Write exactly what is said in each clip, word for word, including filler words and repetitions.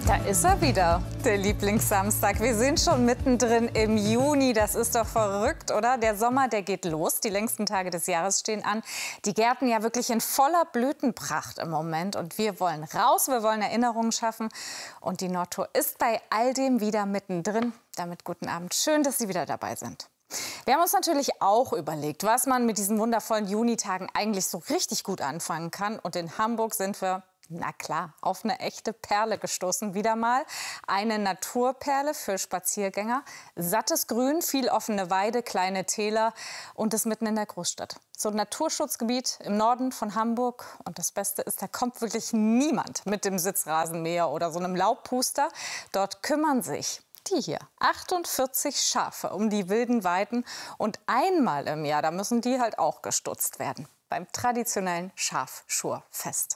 Da ist er wieder, der Lieblingssamstag. Wir sind schon mittendrin im Juni. Das ist doch verrückt, oder? Der Sommer, der geht los. Die längsten Tage des Jahres stehen an. Die Gärten ja wirklich in voller Blütenpracht im Moment. Und wir wollen raus, wir wollen Erinnerungen schaffen. Und die Nordtour ist bei all dem wieder mittendrin. Damit guten Abend. Schön, dass Sie wieder dabei sind. Wir haben uns natürlich auch überlegt, was man mit diesen wundervollen Junitagen eigentlich so richtig gut anfangen kann. Und in Hamburg sind wir, na klar, auf eine echte Perle gestoßen. Wieder mal eine Naturperle für Spaziergänger. Sattes Grün, viel offene Weide, kleine Täler und das mitten in der Großstadt. So ein Naturschutzgebiet im Norden von Hamburg. Und das Beste ist, da kommt wirklich niemand mit dem Sitzrasenmäher oder so einem Laubpuster. Dort kümmern sich die hier, achtundvierzig Schafe um die wilden Weiden. Und einmal im Jahr, da müssen die halt auch gestutzt werden. Beim traditionellen Schafschurfest.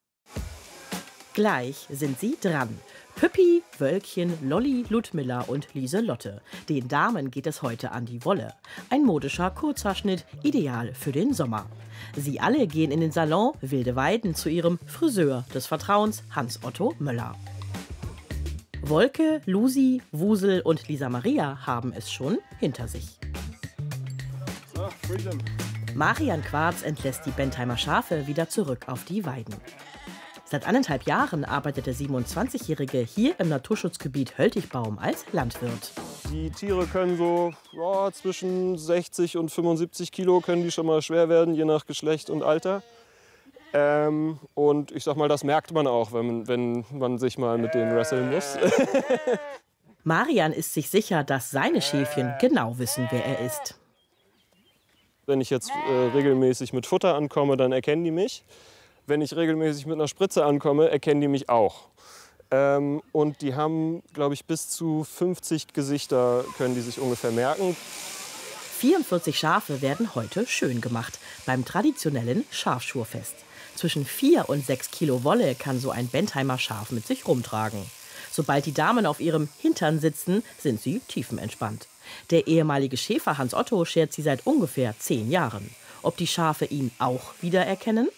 Gleich sind sie dran. Püppi, Wölkchen, Lolli, Ludmilla und Lieselotte. Den Damen geht es heute an die Wolle. Ein modischer Kurzhaarschnitt, ideal für den Sommer. Sie alle gehen in den Salon Wilde Weiden zu ihrem Friseur des Vertrauens, Hans-Otto Möller. Wolke, Lusi, Wusel und Lisa Maria haben es schon hinter sich. So, freedom. Marian Quarz entlässt die Bentheimer Schafe wieder zurück auf die Weiden. Seit anderthalb Jahren arbeitet der siebenundzwanzigjährige hier im Naturschutzgebiet Höltigbaum als Landwirt. Die Tiere können so ja, zwischen sechzig und fünfundsiebzig Kilo können die schon mal schwer werden, je nach Geschlecht und Alter. Ähm, und ich sag mal, das merkt man auch, wenn, wenn man sich mal mit denen wresteln muss. Marian ist sich sicher, dass seine Schäfchen genau wissen, wer er ist. Wenn ich jetzt äh, regelmäßig mit Futter ankomme, dann erkennen die mich. Wenn ich regelmäßig mit einer Spritze ankomme, erkennen die mich auch. Ähm, und die haben, glaube ich, bis zu fünfzig Gesichter können die sich ungefähr merken. vierundvierzig Schafe werden heute schön gemacht beim traditionellen Schafschurfest. Zwischen vier und sechs Kilo Wolle kann so ein Bentheimer Schaf mit sich rumtragen. Sobald die Damen auf ihrem Hintern sitzen, sind sie tiefenentspannt. Der ehemalige Schäfer Hans Otto schert sie seit ungefähr zehn Jahren. Ob die Schafe ihn auch wiedererkennen?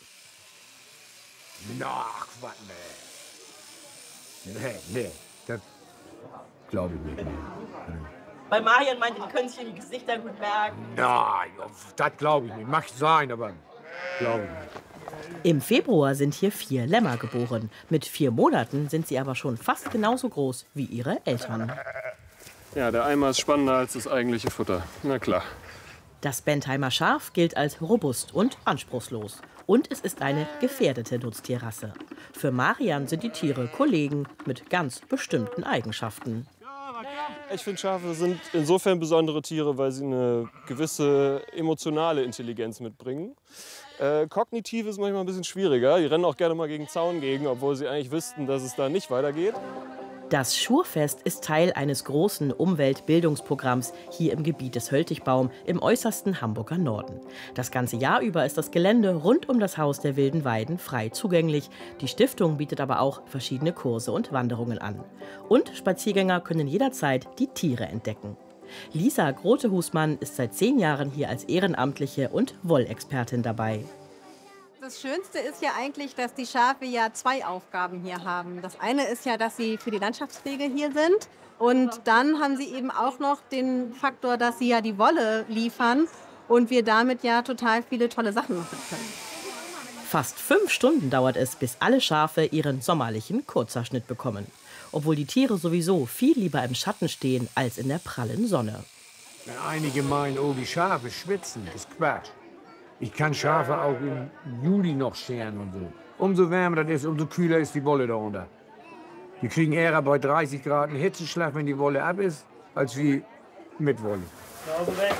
Ach, was, nee. Nee, nee, das glaube ich nicht. Bei Marian meinte, die können sich die Gesichter gut merken. Nein, das glaube ich nicht. Mag sein, aber glaube ich nicht. Im Februar sind hier vier Lämmer geboren. Mit vier Monaten sind sie aber schon fast genauso groß wie ihre Eltern. Ja, der Eimer ist spannender als das eigentliche Futter. Na klar. Das Bentheimer Schaf gilt als robust und anspruchslos. Und es ist eine gefährdete Nutztierrasse. Für Marian sind die Tiere Kollegen mit ganz bestimmten Eigenschaften. Ich finde, Schafe sind insofern besondere Tiere, weil sie eine gewisse emotionale Intelligenz mitbringen. Äh, kognitiv ist manchmal ein bisschen schwieriger. Die rennen auch gerne mal gegen den Zaun gegen, obwohl sie eigentlich wüssten, dass es da nicht weitergeht. Das Schurfest ist Teil eines großen Umweltbildungsprogramms hier im Gebiet des Höltigbaum im äußersten Hamburger Norden. Das ganze Jahr über ist das Gelände rund um das Haus der Wilden Weiden frei zugänglich. Die Stiftung bietet aber auch verschiedene Kurse und Wanderungen an. Und Spaziergänger können jederzeit die Tiere entdecken. Lisa Grote-Husmann ist seit zehn Jahren hier als Ehrenamtliche und Wollexpertin dabei. Das Schönste ist ja eigentlich, dass die Schafe ja zwei Aufgaben hier haben. Das eine ist ja, dass sie für die Landschaftspflege hier sind. Und dann haben sie eben auch noch den Faktor, dass sie ja die Wolle liefern und wir damit ja total viele tolle Sachen machen können. Fast fünf Stunden dauert es, bis alle Schafe ihren sommerlichen Kurzhaarschnitt bekommen. Obwohl die Tiere sowieso viel lieber im Schatten stehen als in der prallen Sonne. Einige meinen, oh, die Schafe schwitzen. Das ist Quatsch. Ich kann Schafe auch im Juli noch scheren und so. Umso wärmer das ist, umso kühler ist die Wolle darunter. Wir kriegen eher bei dreißig Grad einen Hitzeschlag, wenn die Wolle ab ist, als wie mit Wolle. Nase weg.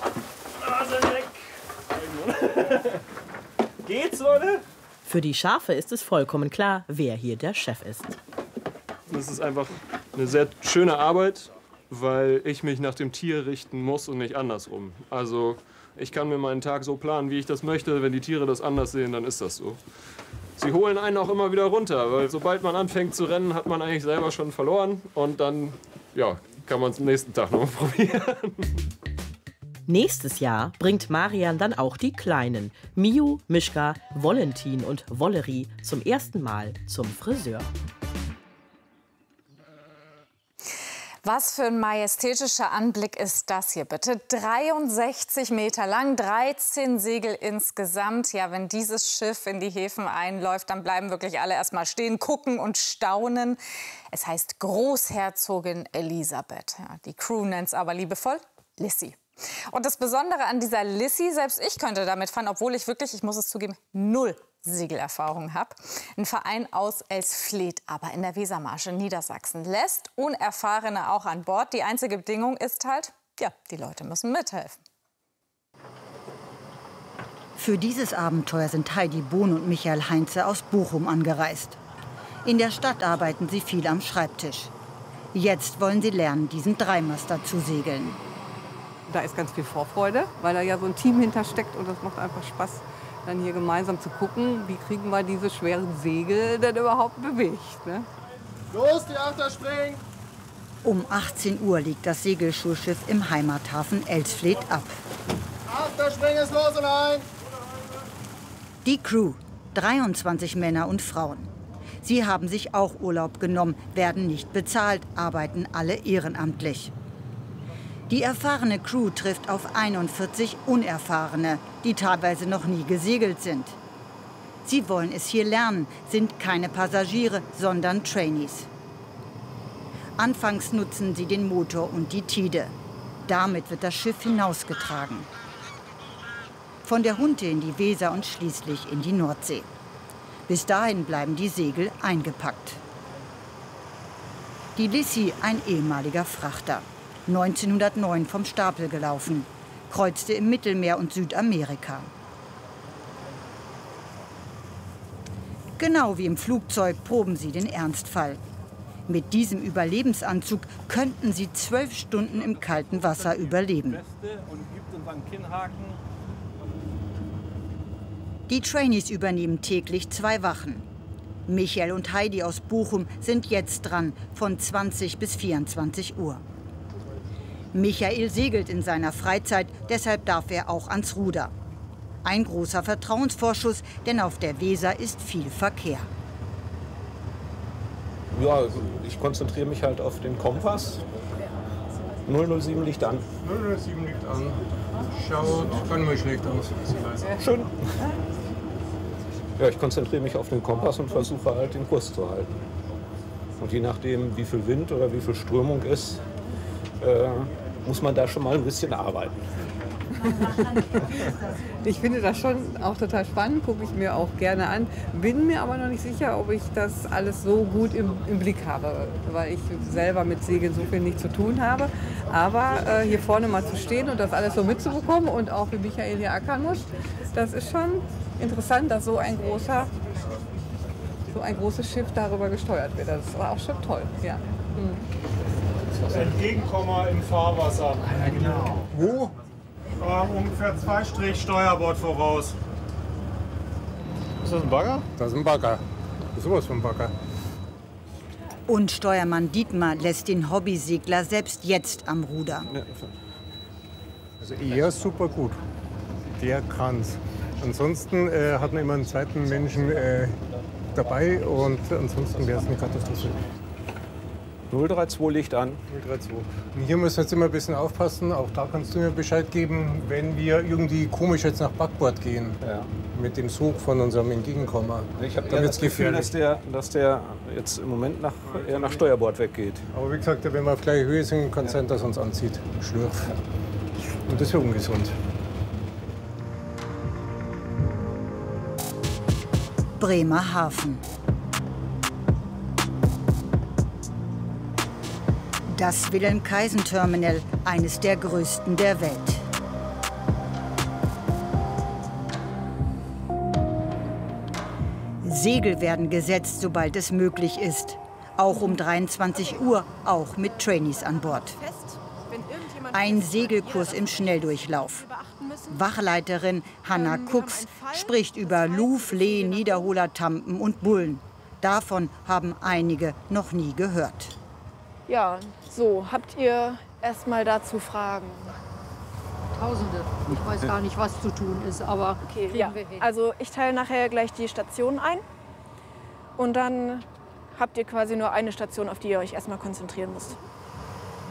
Nase weg. Geht's, Leute? Für die Schafe ist es vollkommen klar, wer hier der Chef ist. Das ist einfach eine sehr schöne Arbeit, weil ich mich nach dem Tier richten muss und nicht andersrum. Also ich kann mir meinen Tag so planen, wie ich das möchte. Wenn die Tiere das anders sehen, dann ist das so. Sie holen einen auch immer wieder runter, weil sobald man anfängt zu rennen, hat man eigentlich selber schon verloren. Und dann ja, kann man es am nächsten Tag noch mal probieren. Nächstes Jahr bringt Marian dann auch die Kleinen, Miu, Mischka, Valentin und Wolleri, zum ersten Mal zum Friseur. Was für ein majestätischer Anblick ist das hier bitte? dreiundsechzig Meter lang, dreizehn Segel insgesamt. Ja, wenn dieses Schiff in die Häfen einläuft, dann bleiben wirklich alle erst mal stehen, gucken und staunen. Es heißt Großherzogin Elisabeth. Ja, die Crew nennt es aber liebevoll Lissy. Und das Besondere an dieser Lissy, selbst ich könnte damit fahren, obwohl ich wirklich, ich muss es zugeben, null Segelerfahrung habe. Ein Verein aus Elsfleth, aber in der Wesermarsch in Niedersachsen, lässt Unerfahrene auch an Bord. Die einzige Bedingung ist halt, ja, die Leute müssen mithelfen. Für dieses Abenteuer sind Heidi Bohn und Michael Heinze aus Bochum angereist. In der Stadt arbeiten sie viel am Schreibtisch. Jetzt wollen sie lernen, diesen Dreimaster zu segeln. Da ist ganz viel Vorfreude, weil da ja so ein Team hintersteckt und das macht einfach Spaß, dann hier gemeinsam zu gucken, wie kriegen wir diese schweren Segel denn überhaupt bewegt. Ne? Los, die Achter springen! Um achtzehn Uhr liegt das Segelschulschiff im Heimathafen Elsfleth ab. Achter springen ist los und ein! Die Crew, dreiundzwanzig Männer und Frauen. Sie haben sich auch Urlaub genommen, werden nicht bezahlt, arbeiten alle ehrenamtlich. Die erfahrene Crew trifft auf einundvierzig Unerfahrene, die teilweise noch nie gesegelt sind. Sie wollen es hier lernen, sind keine Passagiere, sondern Trainees. Anfangs nutzen sie den Motor und die Tide. Damit wird das Schiff hinausgetragen. Von der Hunte in die Weser und schließlich in die Nordsee. Bis dahin bleiben die Segel eingepackt. Die Lissy, ein ehemaliger Frachter. neunzehnhundertneun vom Stapel gelaufen, kreuzte im Mittelmeer und Südamerika. Genau wie im Flugzeug proben sie den Ernstfall. Mit diesem Überlebensanzug könnten sie zwölf Stunden im kalten Wasser überleben. Die Trainees übernehmen täglich zwei Wachen. Michael und Heidi aus Bochum sind jetzt dran, von zwanzig bis vierundzwanzig Uhr. Michael segelt in seiner Freizeit, deshalb darf er auch ans Ruder. Ein großer Vertrauensvorschuss, denn auf der Weser ist viel Verkehr. Ja, also ich konzentriere mich halt auf den Kompass. null null sieben liegt an. null null sieben liegt an. Schaut gar nicht mehr schlecht aus. Schön. Ja, ich konzentriere mich auf den Kompass und versuche halt den Kurs zu halten. Und je nachdem, wie viel Wind oder wie viel Strömung ist, äh, muss man da schon mal ein bisschen arbeiten. Ich finde das schon auch total spannend, gucke ich mir auch gerne an. Bin mir aber noch nicht sicher, ob ich das alles so gut im, im Blick habe, weil ich selber mit Segeln so viel nicht zu tun habe. Aber äh, hier vorne mal zu stehen und das alles so mitzubekommen und auch wie Michael hier ackern muss, das ist schon interessant, dass so ein großer, so ein großes Schiff darüber gesteuert wird. Das war auch schon toll. Ja. Mhm. Entgegenkommer im Fahrwasser. Ja, genau. Wo? Äh, ungefähr zwei Strich Steuerbord voraus. Ist das ein Bagger? Das ist ein Bagger. Das ist sowas von Bagger. Und Steuermann Dietmar lässt den Hobbysegler selbst jetzt am Ruder. Also er ist super gut. Der kann's. Ansonsten äh, hat man immer einen zweiten Menschen äh, dabei und ansonsten wäre es eine Katastrophe. null drei zwei liegt an. null drei zwei. Und hier müssen wir jetzt immer ein bisschen aufpassen. Auch da kannst du mir Bescheid geben, wenn wir irgendwie komisch jetzt nach Backbord gehen. Ja. Mit dem Sog von unserem Entgegenkommer. Ich habe das Gefühl, dass der, dass der jetzt im Moment nach, eher nach Steuerbord weggeht. Aber wie gesagt, wenn wir auf gleicher Höhe sind, kann es sein, dass er uns anzieht. Schlürf. Und das ist ja ungesund. Bremerhaven. Das Wilhelm-Kaisen-Terminal, eines der größten der Welt. Segel werden gesetzt, sobald es möglich ist. Auch um dreiundzwanzig Uhr, auch mit Trainees an Bord. Ein Segelkurs im Schnelldurchlauf. Wachleiterin Hanna Kux spricht über Luf, Lee, Niederholer, Tampen und Bullen. Davon haben einige noch nie gehört. Ja, so, habt ihr erst mal dazu Fragen? Tausende. Ich weiß gar nicht, was zu tun ist, aber okay, ja. Also ich teile nachher gleich die Stationen ein und dann habt ihr quasi nur eine Station, auf die ihr euch erstmal konzentrieren müsst.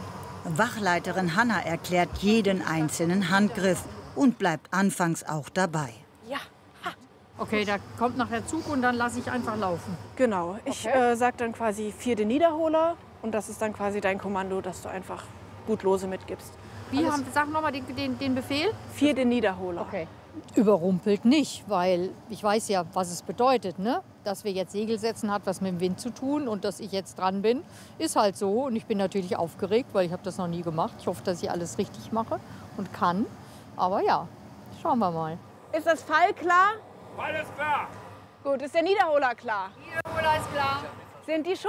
Wachleiterin Hanna erklärt jeden einzelnen Handgriff und bleibt anfangs auch dabei. Ja. Ha. Okay, da kommt nachher Zug und dann lasse ich einfach laufen. Genau. Ich Okay. äh, sage dann quasi vierte Niederholer und das ist dann quasi dein Kommando, dass du einfach gut Lose mitgibst. Wie Alles- haben, sag nochmal den, den, den Befehl? Vierte Niederholer. Okay. Überrumpelt nicht, weil ich weiß ja, was es bedeutet, ne? Dass wir jetzt Segel setzen, hat was mit dem Wind zu tun und dass ich jetzt dran bin, ist halt so. Und ich bin natürlich aufgeregt, weil ich habe das noch nie gemacht. Ich hoffe, dass ich alles richtig mache und kann. Aber ja, schauen wir mal. Ist das Fall klar? Alles klar. Gut, ist der Niederholer klar? Niederholer ist klar. Sind die